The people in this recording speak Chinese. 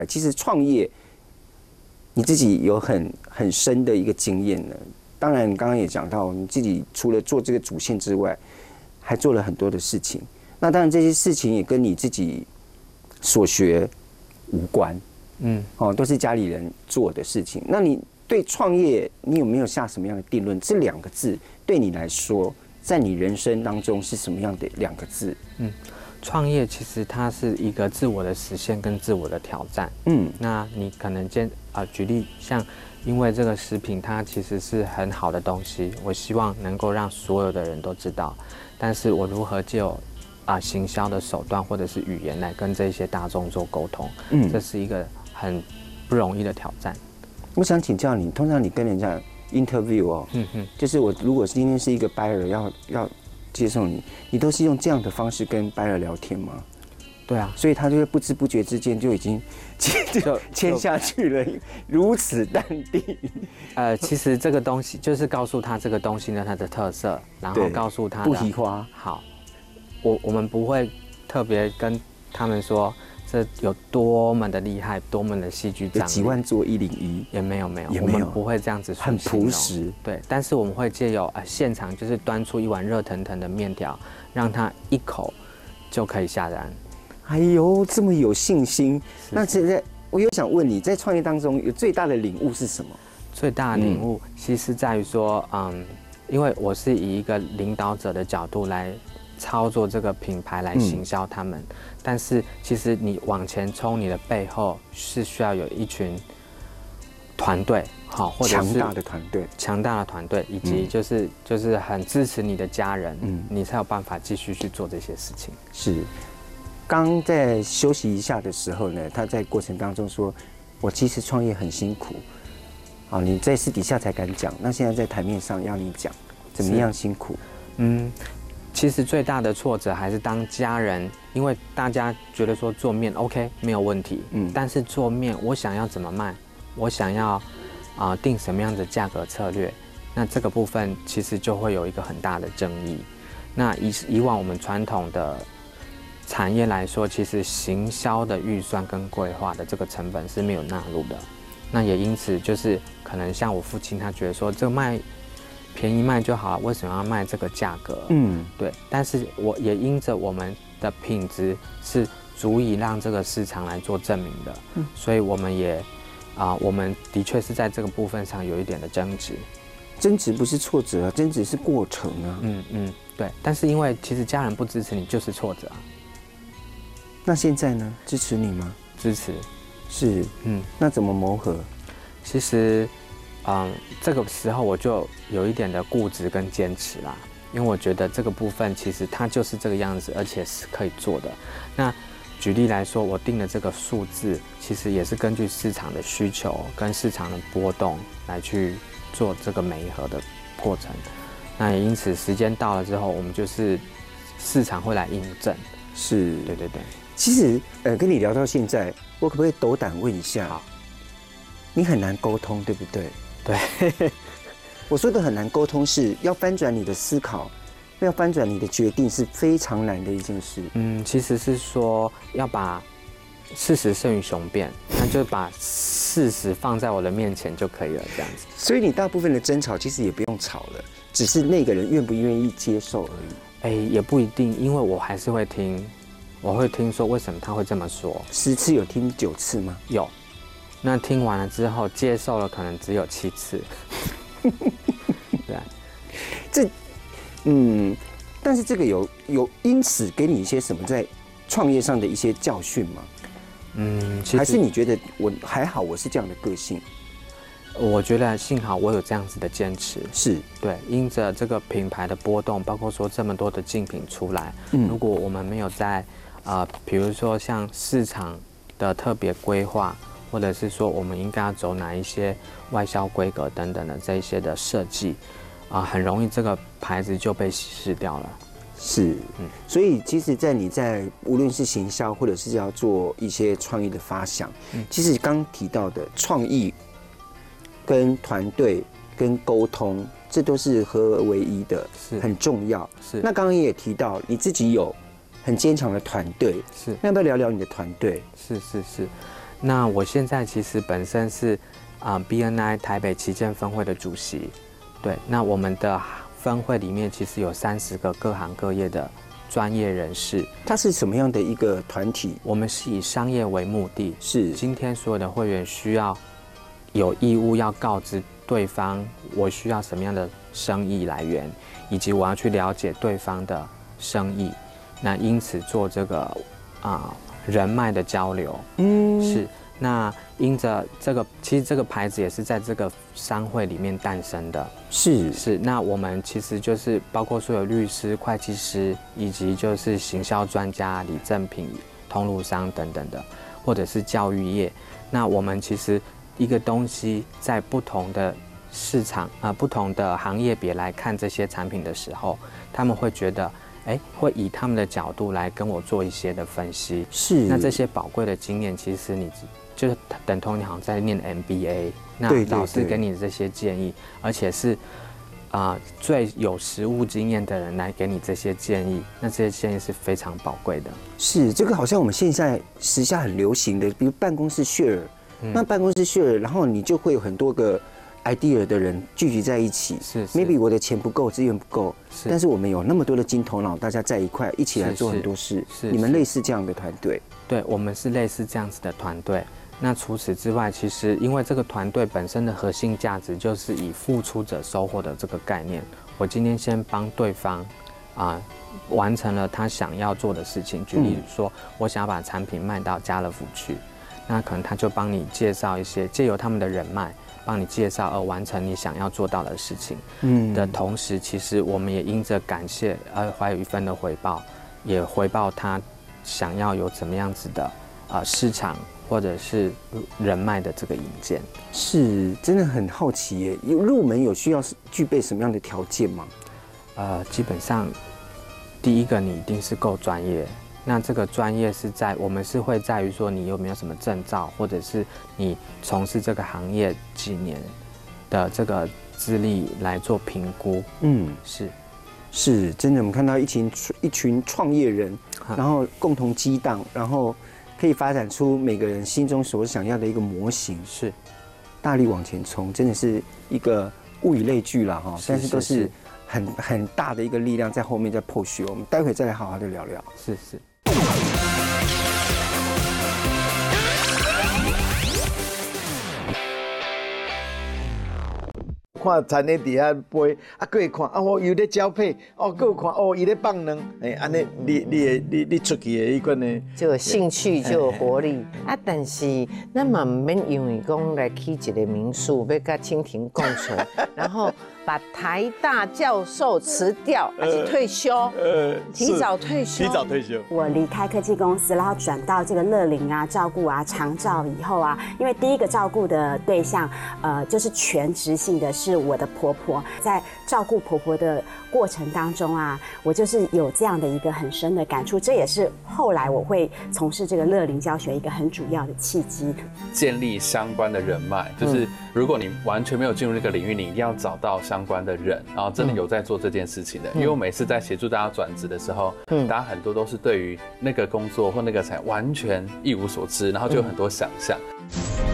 其实创业，你自己有很深的一个经验呢。当然，刚刚也讲到，你自己除了做这个主线之外，还做了很多的事情。那当然，这些事情也跟你自己所学无关，都是家里人做的事情。那你对创业，你有没有下什么样的定论？这2个字对你来说，在你人生当中是什么样的2个字？ 创业其实它是一个自我的实现跟自我的挑战。那你可能举例像，因为这个食品它其实是很好的东西，我希望能够让所有的人都知道，但是我如何就行销的手段或者是语言来跟这些大众做沟通，这是一个很不容易的挑战。 我想请教你，通常你跟人家 interview 就是我如果今天是一个 buyer 要接受你，你都是用这样的方式跟 buyer 聊天吗？ 对啊， 所以他就会不知不觉之间就已经签下去了，如此淡定。 其实这个东西就是告诉他这个东西呢它的特色，然后告诉他不提花。 好，我们不会特别跟他们说这有多么的厉害，多么的戏剧张力， 有几万座101， 也没有，我们不会这样子说， 很朴实。 对，但是我们会借由现场就是端出一碗热腾腾的面条，让他一口就可以下单。 哎呦，这么有信心！那现在我又想问你，在创业当中有最大的领悟是什么？ 最大的领悟其实在于说，因为我是以一个领导者的角度来操作这个品牌来行销他们，但是其实你往前冲，你的背后是需要有一群团队，或者是强大的团队，以及就是很支持你的家人，你才有办法继续去做这些事情。 是。刚在休息一下的时候呢，他在过程当中说：“我其实创业很辛苦。”你在私底下才敢讲，那现在在台面上要你讲，怎么样辛苦？ 其实最大的挫折还是当家人，因为大家觉得说做面 OK 没有问题，但是做面我想要怎么卖，我想要定什么样的价格策略，那这个部分其实就会有一个很大的争议。那以往我们传统的产业来说，其实行销的预算跟规划的这个成本是没有纳入的。那也因此，就是可能像我父亲，他觉得说这个卖便宜卖就好了，为什么要卖这个价格？对。但是我也因着我们的品质是足以让这个市场来做证明的，所以我们也我们的确是在这个部分上有一点的争执。 争执不是挫折啊，争执是过程啊。 对。但是因为其实家人不支持你，就是挫折啊。 那现在呢？支持你吗？ 支持， 是，那怎么磨合？ 其实，这个时候我就有一点的固执跟坚持啦，因为我觉得这个部分其实它就是这个样子，而且是可以做的。那举例来说，我定的这个数字，其实也是根据市场的需求跟市场的波动来去做这个媒合的过程。那也因此，时间到了之后，我们就是市场会来印证。 是， 对。 其实，跟你聊到现在，我可不可以斗胆问一下？好，你很难沟通，对不对？ 对。 我说的很难沟通，是要翻转你的思考，要翻转你的决定，是非常难的一件事。 其实是说要把事实胜于雄辩，那就把事实放在我的面前就可以了，这样子。 所以你大部分的争吵其实也不用吵了，只是那个人愿不愿意接受而已。 也不一定，因为我还是会听。我会听说为什么他会这么说 ，10次有听9次吗？ 有，那听完了之后接受了，可能只有7次。对， 但是这个有因此给你一些什么在创业上的一些教训吗？还是你觉得我还好，我是这样的个性？ 我觉得幸好我有这样子的坚持， 是对，因着这个品牌的波动，包括说这么多的竞品出来，如果我们没有在比如说像市场的特别规划，或者是说我们应该要走哪一些外销规格等等的这一些的设计，很容易这个牌子就被稀释掉了。 是，所以其实，你在无论是行销或者是要做一些创意的发想，其实刚提到的创意跟团队跟沟通，这都是合而为一的，很重要。 是。 那刚刚也提到你自己有很坚强的团队， 是。 那要不要聊聊你的团队？ 是。 那我现在其实本身是BNI 台北旗舰分会的主席，对，那我们的分会里面其实有30个各行各业的专业人士。 它是什么样的一个团体？ 我们是以商业为目的， 是今天所有的会员需要有义务要告知对方我需要什么样的生意来源，以及我要去了解对方的生意，那因此做这个人脉的交流。是。那因着这个，其实这个牌子也是在这个商会里面诞生的。是。那我们其实就是包括所有律师、会计师，以及就是行销专家、礼赠品、通路商等等的，或者是教育业。那我们其实一个东西在不同的市场不同的行业别来看这些产品的时候，他们会觉得，会以他们的角度来跟我做一些的分析。 是。 那这些宝贵的经验，其实你就是等同你好像在念 MBA， 那老师给你的这些建议，而且是最有实务经验的人来给你这些建议，那这些建议是非常宝贵的。 是，这个好像我们现在时下很流行的，比如办公室 share，那办公室 share，然后你就会有很多个 idea 的人聚集在一起。 是。 maybe 我的钱不够，资源不够，但是我们有那么多的金头脑，大家在一块一起来做很多事。你们类似这样的团队？ 对，我们是类似这样子的团队。那除此之外，其实因为这个团队本身的核心价值就是以付出者收获的这个概念。我今天先帮对方完成了他想要做的事情。举例说，我想要把产品卖到家乐福去，那可能他就帮你介绍一些，借由他们的人脉帮你介绍而完成你想要做到的事情。的同时，其实我们也因着感谢而怀有一份的回报，也回报他想要有怎么样子的市场或者是人脉的这个引荐。 是，真的很好奇耶，入门有需要具备什么样的条件吗？ 基本上第一个你一定是够专业。那这个专业我们是会在于说你有没有什么证照，或者是你从事这个行业几年的这个资历来做评估。是真的，我们看到一群创业人，然后共同激荡，然后可以发展出每个人心中所想要的一个模型。 是， 大力往前冲，真的是一个物以类聚啦哈，但是都是很大的一个力量在后面在push。我们待会再来好好的聊聊。 是。 看田咧底下飞，佫会看伊咧交配，佫有看伊咧放卵，安尼你出去的迄款呢， 就有兴趣，就有活力但是咱嘛唔免因为讲来起一个民宿，要甲蜻蜓共存，然后把台大教授辞掉，还是退休？提早退休。 我离开科技公司，然后转到这个乐龄照顾长照以后因为第一个照顾的对象就是全职性的是我的婆婆，在照顾婆婆的过程当中我就是有这样的一个很深的感触，这也是后来我会从事这个乐龄教学一个很主要的契机。 建立相关的人脉，就是如果你完全没有进入这个领域，你一定要找到相关的人，然后真的有在做这件事情的。因为我每次在协助大家转职的时候，大家很多都是对于那个工作或那个产业完全一无所知，然后就有很多想象。